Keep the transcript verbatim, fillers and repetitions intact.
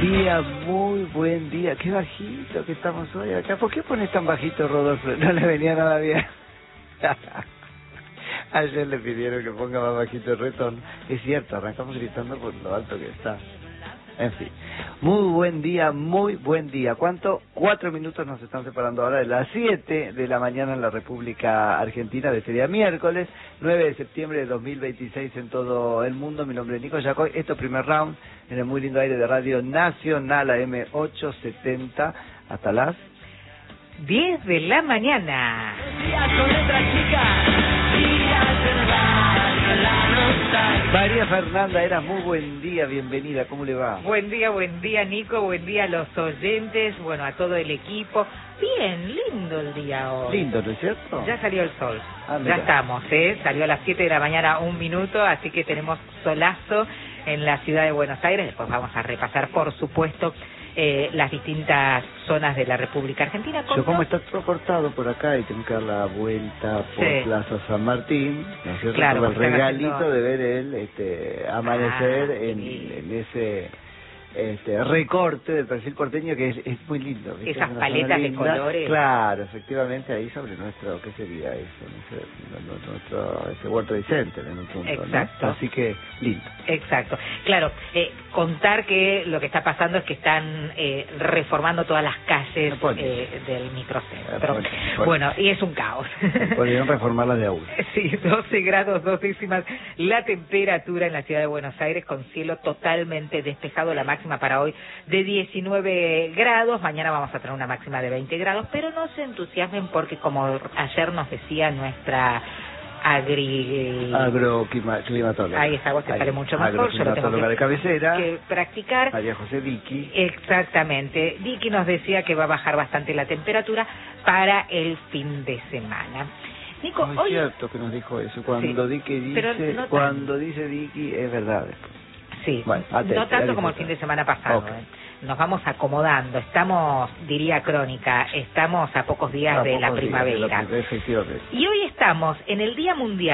día, muy buen día. Qué bajito que estamos hoy acá. ¿Por qué pones tan bajito, Rodolfo? No le venía nada bien. Ayer le pidieron que ponga más bajito el retorno. Es cierto, arrancamos gritando por lo alto que está. En fin, muy buen día, muy buen día. ¿Cuánto? Cuatro minutos nos están separando ahora de las siete de la mañana en la República Argentina de este día miércoles, nueve de septiembre de dos mil veintiséis en todo el mundo. Mi nombre es Nico Yacoy. Esto primer round en el muy lindo aire de Radio Nacional A M ochocientos setenta hasta las diez de la mañana. María Fernanda, era muy buen día, bienvenida, ¿cómo le va? Buen día, buen día Nico, buen día a los oyentes, bueno, a todo el equipo. Bien, lindo el día hoy. Lindo, ¿no es cierto? Ya salió el sol, Ah, ya estamos, ¿eh? Salió a las siete de la mañana un minuto, así que tenemos solazo en la ciudad de Buenos Aires. Después vamos a repasar, por supuesto, eh, las distintas zonas de la República Argentina. Yo como está todo cortado por acá y tengo que dar la vuelta por Sí. Plaza San Martín, ¿no es cierto? Claro, Con el porque están regalito haciendo- de ver el este, amanecer Ah, en, sí. en ese este recorte del perfil porteño que es, es muy lindo. ¿viste? Esas Es una paletas zona de linda. colores. Claro, efectivamente ahí sobre nuestro, ¿qué sería eso? Nuestro, nuestro ese World Trade Center en un punto, Exacto. ¿no? Así que lindo. Exacto. Claro, eh, contar que lo que está pasando es que están eh, reformando todas las calles No puede. eh, del microcentro. No puede, puede. Bueno, y es un caos. Podrían reformarlas de a uno. Sí, doce grados dos décimas la temperatura en la ciudad de Buenos Aires, con cielo totalmente despejado. La máxima para hoy de diecinueve grados. Mañana vamos a tener una máxima de veinte grados, pero no se entusiasmen porque, como ayer nos decía nuestra agri... Agroclimatóloga. Ahí esa voz te sale mucho mejor. Yo lo tengo Agroclimatóloga de que, cabecera. que practicar. María José Vicky. Exactamente. Vicky nos decía que va a bajar bastante la temperatura para el fin de semana. Nico, No es hoy... cierto que nos dijo eso. Cuando Sí, Vicky pero dice, no tan- cuando dice Vicky es verdad. Sí, Bueno, atento, no tanto ya como el dice. fin de semana pasado. Ok. ¿eh? Nos vamos acomodando. Estamos, diría Crónica, estamos a pocos días Ah, de la pocos días de la primavera. primavera, efectivamente. Y hoy estamos en el Día Mundial